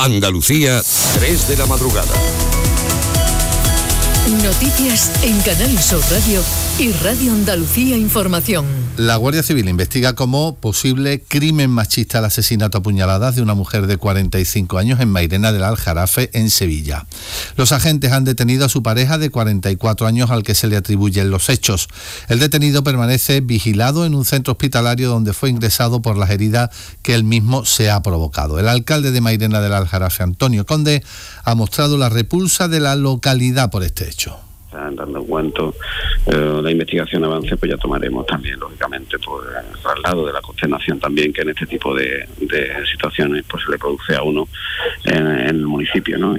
Andalucía, 3 de la madrugada. Noticias en Canal Sur Radio y Radio Andalucía Información. La Guardia Civil investiga como posible crimen machista el asesinato a puñaladas de una mujer de 45 años en Mairena del Aljarafe, en Sevilla. Los agentes han detenido a su pareja de 44 años al que se le atribuyen los hechos. El detenido permanece vigilado en un centro hospitalario donde fue ingresado por las heridas que él mismo se ha provocado. El alcalde de Mairena del Aljarafe, Antonio Conde, ha mostrado la repulsa de la localidad por este hecho. Dando en cuenta la investigación avance, pues ya tomaremos también, lógicamente, pues el traslado de la consternación también que en este tipo de situaciones pues se le produce a uno en el municipio, ¿no?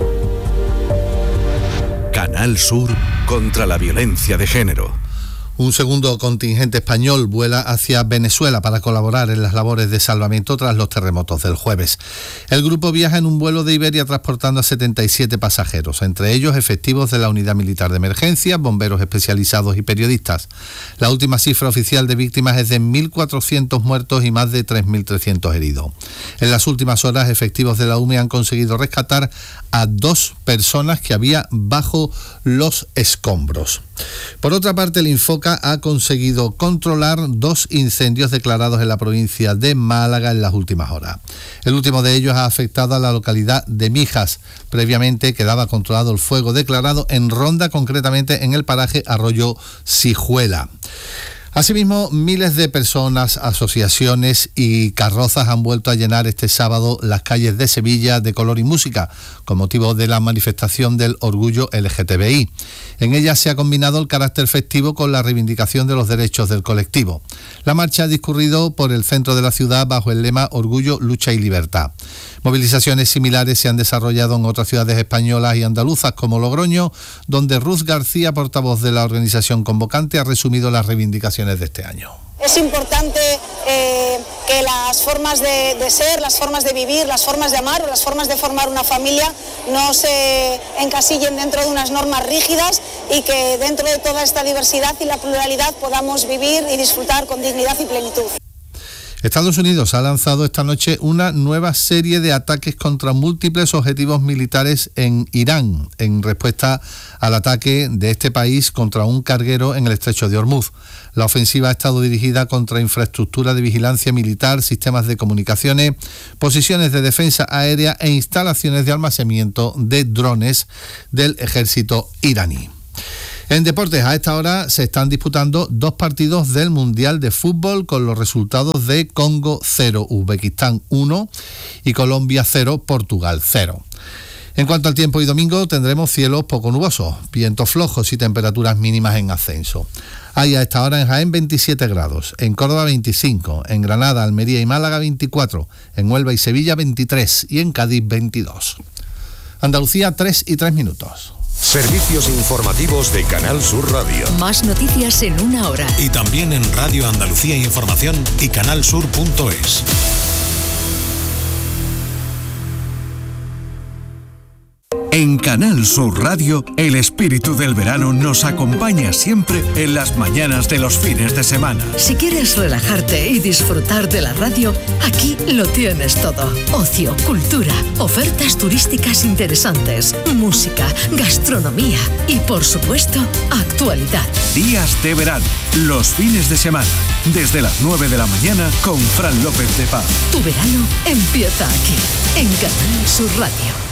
Canal Sur contra la violencia de género. Un segundo contingente español vuela hacia Venezuela para colaborar en las labores de salvamento tras los terremotos del jueves. El grupo viaja en un vuelo de Iberia transportando a 77 pasajeros, entre ellos efectivos de la Unidad Militar de Emergencia, bomberos especializados y periodistas. La última cifra oficial de víctimas es de 1.400 muertos y más de 3.300 heridos. En las últimas horas, efectivos de la UME han conseguido rescatar a 2 personas que había bajo los escombros. Por otra parte, el Infoca ha conseguido controlar 2 incendios declarados en la provincia de Málaga en las últimas horas. El último de ellos ha afectado a la localidad de Mijas. Previamente quedaba controlado el fuego declarado en Ronda, concretamente en el paraje Arroyo Sijuela. Asimismo, miles de personas, asociaciones y carrozas han vuelto a llenar este sábado las calles de Sevilla de color y música, con motivo de la manifestación del orgullo LGTBI. En ella se ha combinado el carácter festivo con la reivindicación de los derechos del colectivo. La marcha ha discurrido por el centro de la ciudad bajo el lema Orgullo, Lucha y Libertad. Movilizaciones similares se han desarrollado en otras ciudades españolas y andaluzas como Logroño, donde Ruth García, portavoz de la organización convocante, ha resumido las reivindicaciones de este año. Es importante que las formas de ser, las formas de vivir, las formas de amar o las formas de formar una familia no se encasillen dentro de unas normas rígidas y que dentro de toda esta diversidad y la pluralidad podamos vivir y disfrutar con dignidad y plenitud. Estados Unidos ha lanzado esta noche una nueva serie de ataques contra múltiples objetivos militares en Irán, en respuesta al ataque de este país contra un carguero en el estrecho de Hormuz. La ofensiva ha estado dirigida contra infraestructura de vigilancia militar, sistemas de comunicaciones, posiciones de defensa aérea e instalaciones de almacenamiento de drones del ejército iraní. En deportes, a esta hora se están disputando 2 partidos del Mundial de Fútbol con los resultados de Congo 0, Uzbekistán 1 y Colombia 0, Portugal 0. En cuanto al tiempo, y domingo tendremos cielos poco nubosos, vientos flojos y temperaturas mínimas en ascenso. Hay a esta hora en Jaén 27 grados, en Córdoba 25, en Granada, Almería y Málaga 24, en Huelva y Sevilla 23 y en Cádiz 22. Andalucía 3:03. Servicios informativos de Canal Sur Radio. Más noticias en 1 hora. Y también en Radio Andalucía Información y canalsur.es. En Canal Sur Radio, el espíritu del verano nos acompaña siempre en las mañanas de los fines de semana. Si quieres relajarte y disfrutar de la radio, aquí lo tienes todo. Ocio, cultura, ofertas turísticas interesantes, música, gastronomía y, por supuesto, actualidad. Días de verano, los fines de semana, desde las 9 de la mañana con Fran López de Paz. Tu verano empieza aquí, en Canal Sur Radio.